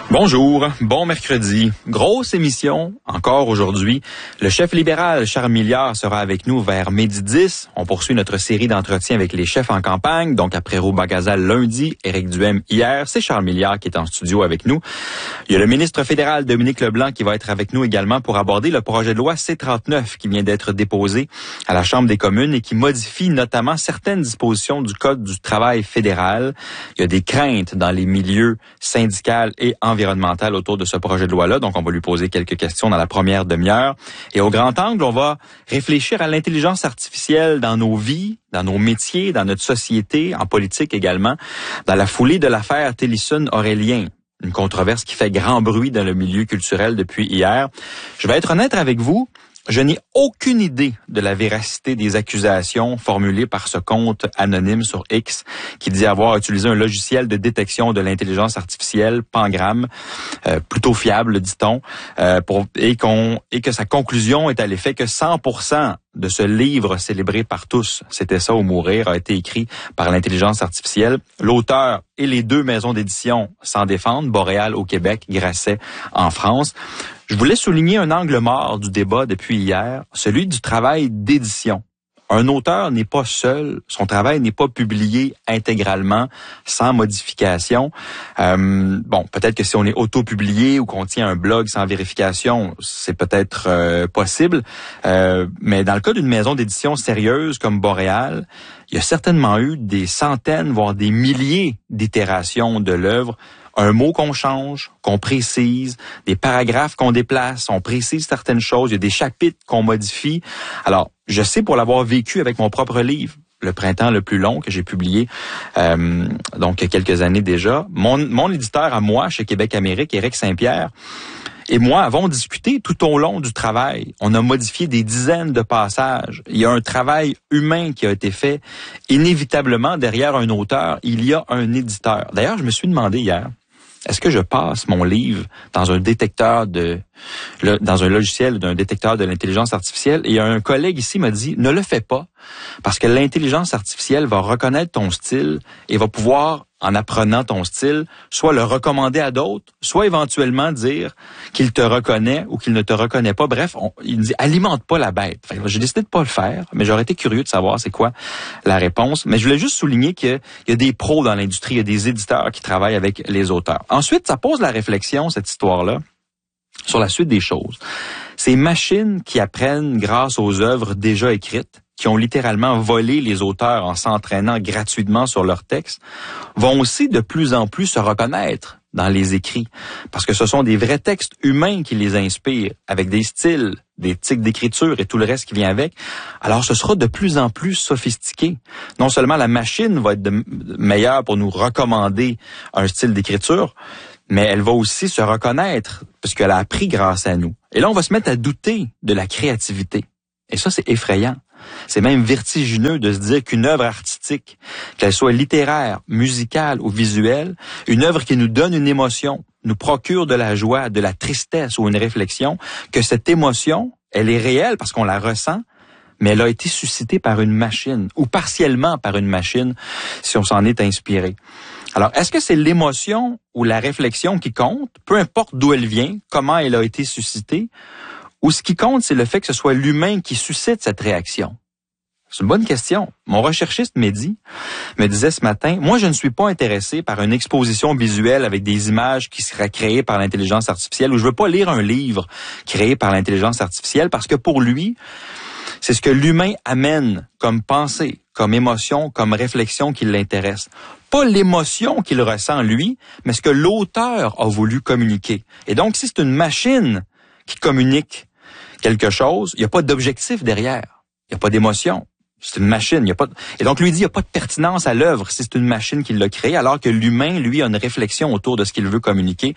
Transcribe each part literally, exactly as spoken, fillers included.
Bonjour, bon mercredi. Grosse émission, encore aujourd'hui. Le chef libéral Charles Milliard sera avec nous vers midi dix. On poursuit notre série d'entretiens avec les chefs en campagne. Donc après Roux-Bagazal lundi, Éric Duhem hier, c'est Charles Milliard qui est en studio avec nous. Il y a le ministre fédéral Dominique Leblanc qui va être avec nous également pour aborder le projet de loi C trente-neuf qui vient d'être déposé à la Chambre des communes et qui modifie notamment certaines dispositions du Code du travail fédéral. Il y a des craintes dans les milieux syndicaux et environnementaux environnementale autour de ce projet de loi-là. Donc, on va lui poser quelques questions dans la première demi-heure. Et au grand angle, on va réfléchir à l'intelligence artificielle dans nos vies, dans nos métiers, dans notre société, en politique également, dans la foulée de l'affaire Tillerson-Aurélien. Une controverse qui fait grand bruit dans le milieu culturel depuis hier. Je vais être honnête avec vous. Je n'ai aucune idée de la véracité des accusations formulées par ce compte anonyme sur X qui dit avoir utilisé un logiciel de détection de l'intelligence artificielle, Pangram, euh, plutôt fiable, dit-on, euh, pour, et, qu'on, et que sa conclusion est à l'effet que cent pour cent de ce livre célébré par tous, c'était ça ou mourir, a été écrit par l'intelligence artificielle. L'auteur et les deux maisons d'édition s'en défendent, Boréal au Québec, Grasset en France. Je voulais souligner un angle mort du débat depuis hier, celui du travail d'édition. Un auteur n'est pas seul, son travail n'est pas publié intégralement, sans modification. Euh, bon, peut-être que si on est auto-publié ou qu'on tient un blog sans vérification, c'est peut-être euh, possible. Euh, mais dans le cas d'une maison d'édition sérieuse comme Boréal, il y a certainement eu des centaines, voire des milliers d'itérations de l'œuvre. Un mot qu'on change, qu'on précise, des paragraphes qu'on déplace, on précise certaines choses, il y a des chapitres qu'on modifie. Alors, je sais pour l'avoir vécu avec mon propre livre, Le printemps le plus long, que j'ai publié euh, donc il y a quelques années déjà. Mon, mon éditeur à moi, chez Québec Amérique, Éric Saint-Pierre, et moi avons discuté tout au long du travail. On a modifié des dizaines de passages. Il y a un travail humain qui a été fait. Inévitablement, derrière un auteur, il y a un éditeur. D'ailleurs, je me suis demandé hier, est-ce que je passe mon livre dans un détecteur de, le, dans un logiciel d'un détecteur de l'intelligence artificielle? Et un collègue ici m'a dit, ne le fais pas, parce que l'intelligence artificielle va reconnaître ton style et va pouvoir, en apprenant ton style, soit le recommander à d'autres, soit éventuellement dire qu'il te reconnaît ou qu'il ne te reconnaît pas. Bref, on, il me dit, alimente pas la bête. Fait que j'ai décidé de pas le faire, mais j'aurais été curieux de savoir c'est quoi la réponse. Mais je voulais juste souligner qu'il y a des pros dans l'industrie, il y a des éditeurs qui travaillent avec les auteurs. Ensuite, ça pose la réflexion, cette histoire-là, sur la suite des choses. Ces machines qui apprennent grâce aux œuvres déjà écrites, qui ont littéralement volé les auteurs en s'entraînant gratuitement sur leurs textes, vont aussi de plus en plus se reconnaître dans les écrits, parce que ce sont des vrais textes humains qui les inspirent, avec des styles, des tics d'écriture et tout le reste qui vient avec. Alors ce sera de plus en plus sophistiqué. Non seulement la machine va être de meilleure pour nous recommander un style d'écriture, mais elle va aussi se reconnaître, parce qu'elle a appris grâce à nous. Et là, on va se mettre à douter de la créativité. Et ça, c'est effrayant. C'est même vertigineux de se dire qu'une œuvre artistique, qu'elle soit littéraire, musicale ou visuelle, une œuvre qui nous donne une émotion, nous procure de la joie, de la tristesse ou une réflexion, que cette émotion, elle est réelle parce qu'on la ressent, mais elle a été suscitée par une machine, ou partiellement par une machine, si on s'en est inspiré. Alors, est-ce que c'est l'émotion ou la réflexion qui compte, peu importe d'où elle vient, comment elle a été suscitée, ou ce qui compte, c'est le fait que ce soit l'humain qui suscite cette réaction? C'est une bonne question. Mon recherchiste Mehdi me disait ce matin, moi, je ne suis pas intéressé par une exposition visuelle avec des images qui seraient créées par l'intelligence artificielle, ou je veux pas lire un livre créé par l'intelligence artificielle, parce que pour lui, c'est ce que l'humain amène comme pensée, comme émotion, comme réflexion qui l'intéresse. Pas l'émotion qu'il ressent lui, mais ce que l'auteur a voulu communiquer. Et donc, si c'est une machine qui communique quelque chose, il n'y a pas d'objectif derrière. Il n'y a pas d'émotion. C'est une machine. Il y a pas de... Et donc, lui dit, il n'y a pas de pertinence à l'œuvre si c'est une machine qui l'a créée, alors que l'humain, lui, a une réflexion autour de ce qu'il veut communiquer.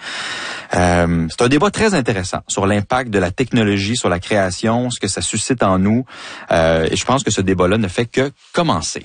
Euh, c'est un débat très intéressant sur l'impact de la technologie sur la création, ce que ça suscite en nous. Euh, et je pense que ce débat-là ne fait que commencer.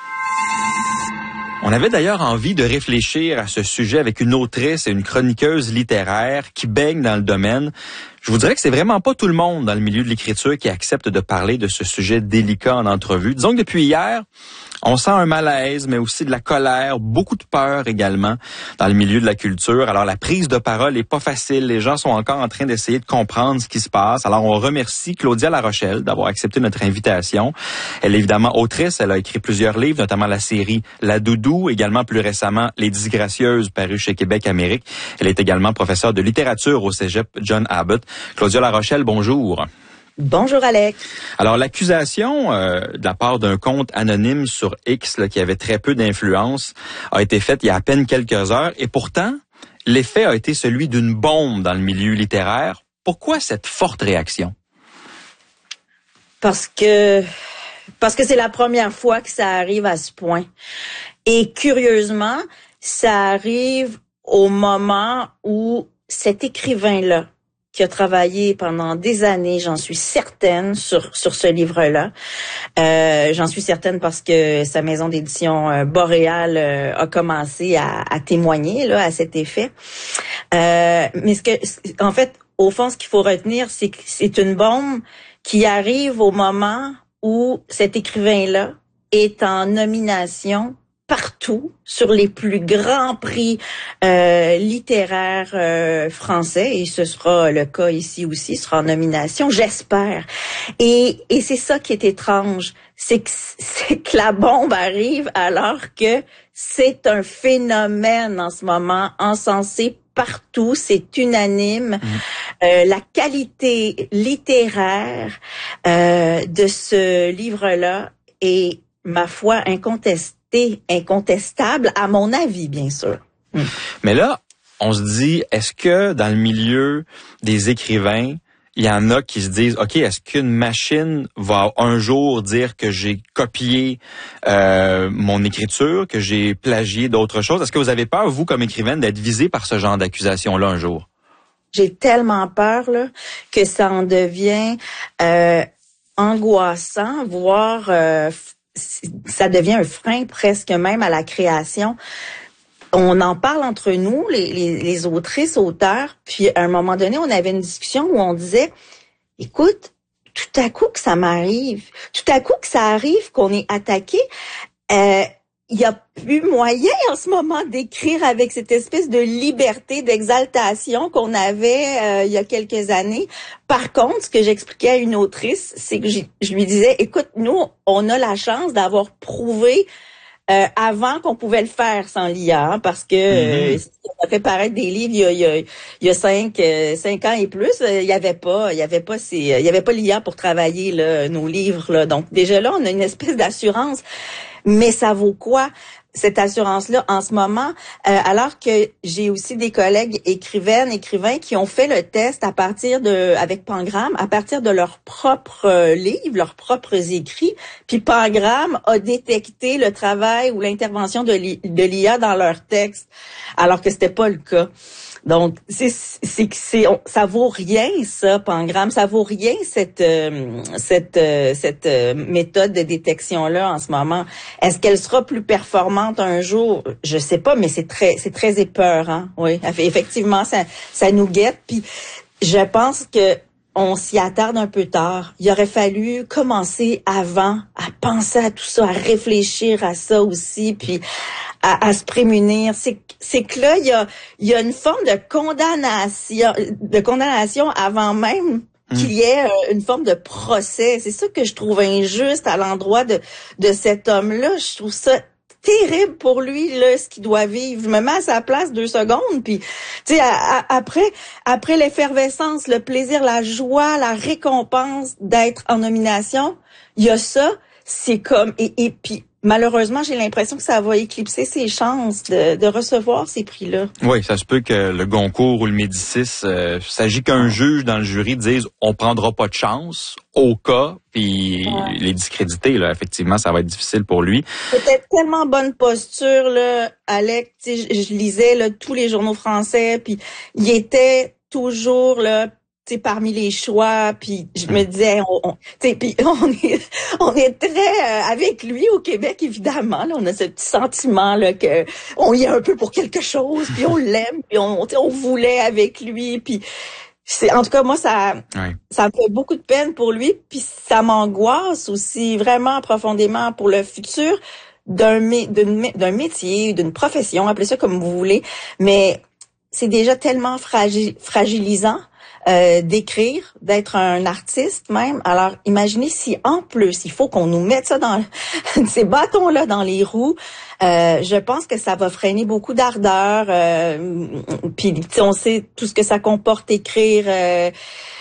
On avait d'ailleurs envie de réfléchir à ce sujet avec une autrice et une chroniqueuse littéraire qui baigne dans le domaine. Je vous dirais que c'est vraiment pas tout le monde dans le milieu de l'écriture qui accepte de parler de ce sujet délicat en entrevue. Disons que depuis hier, on sent un malaise, mais aussi de la colère, beaucoup de peur également dans le milieu de la culture. Alors, la prise de parole est pas facile. Les gens sont encore en train d'essayer de comprendre ce qui se passe. Alors, on remercie Claudia Larochelle d'avoir accepté notre invitation. Elle est évidemment autrice. Elle a écrit plusieurs livres, notamment la série La Doudou, également plus récemment Les Disgracieuses, paru chez Québec Amérique. Elle est également professeure de littérature au Cégep John Abbott. Claudia Larochelle, bonjour. Bonjour Alex. Alors l'accusation euh, de la part d'un compte anonyme sur X là, qui avait très peu d'influence a été faite il y a à peine quelques heures et pourtant l'effet a été celui d'une bombe dans le milieu littéraire. Pourquoi cette forte réaction? Parce que parce que c'est la première fois que ça arrive à ce point. Et curieusement, ça arrive au moment où cet écrivain-là qui a travaillé pendant des années, j'en suis certaine, sur sur ce livre-là. Euh, j'en suis certaine parce que sa maison d'édition euh, Boréal euh, a commencé à, à témoigner là à cet effet. Euh, mais ce que, en fait, au fond, ce qu'il faut retenir, c'est que c'est une bombe qui arrive au moment où cet écrivain-là est en nomination partout sur les plus grands prix euh, littéraires euh, français, et ce sera le cas ici aussi, sera en nomination, j'espère. Et, et c'est ça qui est étrange, c'est que, c'est que la bombe arrive alors que c'est un phénomène en ce moment, encensé partout, c'est unanime. Mmh. Euh, la qualité littéraire euh, de ce livre-là est, ma foi, incontestable. incontestable, à mon avis, bien sûr. Hum. Mais là, on se dit, est-ce que dans le milieu des écrivains, il y en a qui se disent, OK, est-ce qu'une machine va un jour dire que j'ai copié euh, mon écriture, que j'ai plagié d'autres choses? Est-ce que vous avez peur, vous, comme écrivaine, d'être visée par ce genre d'accusation-là un jour? J'ai tellement peur là que ça en devient euh, angoissant, voire... Euh, ça devient un frein presque même à la création. On en parle entre nous, les, les, les autrices, auteurs, puis à un moment donné, on avait une discussion où on disait, écoute, tout à coup que ça m'arrive, tout à coup que ça arrive qu'on est attaqué, euh, il y a plus moyen en ce moment d'écrire avec cette espèce de liberté, d'exaltation qu'on avait euh, il y a quelques années. Par contre, ce que j'expliquais à une autrice, c'est que je lui disais, écoute, nous, on a la chance d'avoir prouvé euh, avant qu'on pouvait le faire sans l'I A, hein, parce que mm-hmm. euh, ça fait paraître des livres il y a, il y a, il y a cinq, euh, cinq ans et plus, euh, il y avait pas, il y avait pas ces, il y avait pas l'I A pour travailler là, nos livres là. Donc déjà là, on a une espèce d'assurance. Mais ça vaut quoi, cette assurance-là, en ce moment, euh, alors que j'ai aussi des collègues écrivaines, écrivains qui ont fait le test à partir de, avec Pangram, à partir de leurs propres euh, livres, leurs propres écrits, puis Pangram a détecté le travail ou l'intervention de l'I A dans leurs textes, alors que c'était pas le cas. Donc, c'est c'est que c'est ça vaut rien ça, Pangram, ça vaut rien cette euh, cette euh, cette euh, méthode de détection là en ce moment. Est-ce qu'elle sera plus performante un jour? Je sais pas, mais c'est très c'est très épeurant. Oui, effectivement, ça ça nous guette. Puis je pense que on s'y attarde un peu tard. Il aurait fallu commencer avant à penser à tout ça, à réfléchir à ça aussi, puis à, à se prémunir. C'est, c'est que là, il y a, il y a une forme de condamnation, de condamnation avant même qu'il y ait une forme de procès. C'est ça que je trouve injuste à l'endroit de, de cet homme-là. Je trouve ça terrible pour lui, là, ce qu'il doit vivre. Je me mets à sa place deux secondes, puis, tu sais, après, après l'effervescence, le plaisir, la joie, la récompense d'être en nomination, il y a ça, c'est comme, et, et puis, malheureusement, j'ai l'impression que ça va éclipser ses chances de, de recevoir ces prix-là. Oui, ça se peut que le Goncourt ou le Médicis, euh, s'agit qu'un juge dans le jury dise on prendra pas de chance au cas, puis ouais. les discréditer, là, effectivement, ça va être difficile pour lui. Peut-être tellement bonne posture, là, Alex, tu sais, je, je lisais là, tous les journaux français, puis il était toujours là. C'est parmi les choix, puis je me disais, on, on, puis on est, on est très euh, avec lui au Québec évidemment. Là, on a ce petit sentiment là que on y est un peu pour quelque chose, puis on l'aime, puis on, on voulait avec lui, puis c'est, en tout cas, moi, ça, Oui. ça me fait beaucoup de peine pour lui, puis ça m'angoisse aussi vraiment profondément pour le futur d'un, d'un, d'un métier, d'une profession, appelez ça comme vous voulez, mais c'est déjà tellement fragi- fragilisant euh, d'écrire, d'être un artiste même. Alors, imaginez si en plus, il faut qu'on nous mette ça dans ces bâtons-là dans les roues. Euh, je pense que ça va freiner beaucoup d'ardeur. Euh, puis, on sait tout ce que ça comporte écrire. Euh,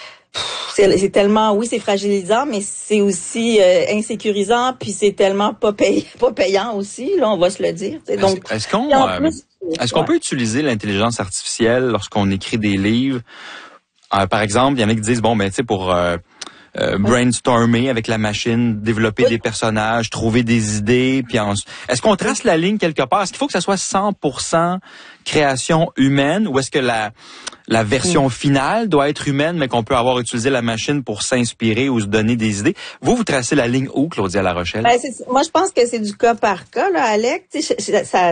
c'est, c'est tellement, oui, c'est fragilisant, mais c'est aussi euh, insécurisant. Puis c'est tellement pas, pay, pas payant aussi. Là, on va se le dire. T'sais. Donc, est-ce, est-ce qu'on, plus, euh, est-ce qu'on ouais. peut utiliser l'intelligence artificielle lorsqu'on écrit des livres? Euh, par exemple, il y en a qui disent, bon, ben, tu sais, pour euh, euh, brainstormer avec la machine, développer oui. des personnages, trouver des idées, puis en... Est-ce qu'on trace la ligne quelque part? Est-ce qu'il faut que ça soit cent pour cent création humaine, ou est-ce que la la version oui. finale doit être humaine, mais qu'on peut avoir utilisé la machine pour s'inspirer ou se donner des idées? Vous, vous tracez la ligne où, Claudia La Rochelle? Ben, c'est, moi, je pense que c'est du cas par cas, là, Alex. Ça, ça,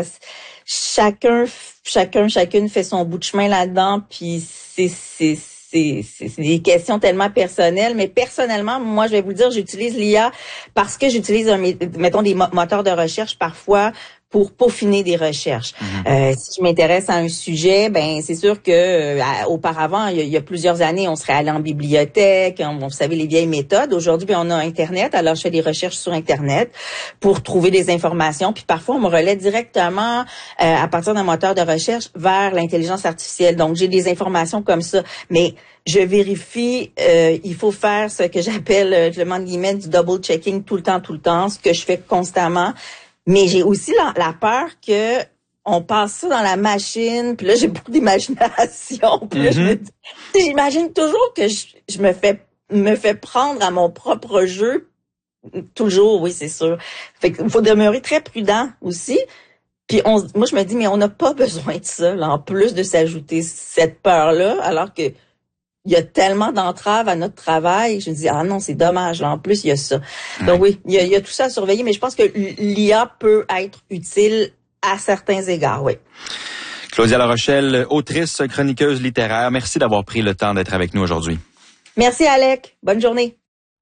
chacun, chacun, chacune fait son bout de chemin là-dedans, puis c'est, c'est, c'est, c'est, c'est des questions tellement personnelles. Mais personnellement, moi, je vais vous le dire, j'utilise l'I A parce que j'utilise, un, mettons, des moteurs de recherche parfois pour peaufiner des recherches. Mm-hmm. Euh, si je m'intéresse à un sujet, ben c'est sûr que euh, auparavant, il y, a, il y a plusieurs années, on serait allé en bibliothèque, on, vous savez, les vieilles méthodes. Aujourd'hui, ben, on a Internet, alors je fais des recherches sur Internet pour trouver des informations, puis parfois, on me relaie directement euh, à partir d'un moteur de recherche vers l'intelligence artificielle. Donc, j'ai des informations comme ça, mais je vérifie, euh, il faut faire ce que j'appelle, je demande guillemets, du double-checking tout le temps, tout le temps, ce que je fais constamment. Mais j'ai aussi la, la peur que on passe ça dans la machine, puis là, j'ai beaucoup d'imagination. Puis là, mm-hmm. je me dis, j'imagine toujours que je, je me fais me fais prendre à mon propre jeu. Toujours, oui, c'est sûr. Fait qu'il faut demeurer très prudent aussi. Puis on, moi, je me dis, mais on n'a pas besoin de ça, là, en plus de s'ajouter cette peur-là, alors que il y a tellement d'entraves à notre travail. Je me dis, ah non, c'est dommage. Là, en plus, il y a ça. Ouais. Donc oui, il y, a, il y a tout ça à surveiller, mais je pense que l'I A peut être utile à certains égards, oui. Claudia La Rochelle, autrice, chroniqueuse littéraire, merci d'avoir pris le temps d'être avec nous aujourd'hui. Merci, Alec. Bonne journée.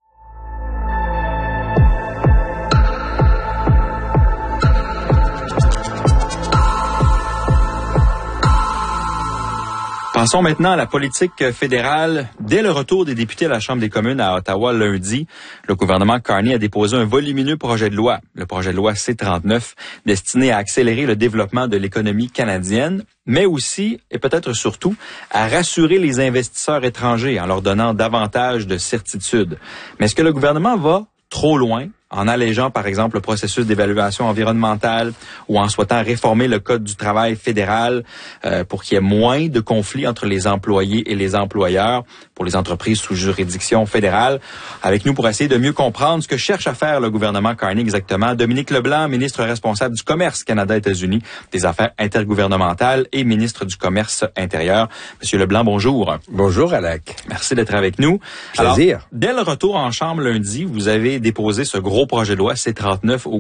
Passons maintenant à la politique fédérale. Dès le retour des députés à la Chambre des communes à Ottawa lundi, le gouvernement Carney a déposé un volumineux projet de loi, le projet de loi C trente-neuf, destiné à accélérer le développement de l'économie canadienne, mais aussi, et peut-être surtout, à rassurer les investisseurs étrangers en leur donnant davantage de certitude. Mais est-ce que le gouvernement va trop loin en allégeant, par exemple, le processus d'évaluation environnementale ou en souhaitant réformer le Code du travail fédéral euh, pour qu'il y ait moins de conflits entre les employés et les employeurs pour les entreprises sous juridiction fédérale? Avec nous pour essayer de mieux comprendre ce que cherche à faire le gouvernement Carney exactement, Dominique Leblanc, ministre responsable du Commerce Canada-États-Unis, des Affaires intergouvernementales et ministre du Commerce intérieur. Monsieur Leblanc, bonjour. Bonjour, Alec. Merci d'être avec nous. Plaisir. Alors, dès le retour en Chambre lundi, vous avez déposé ce gros projet de loi C trente-neuf au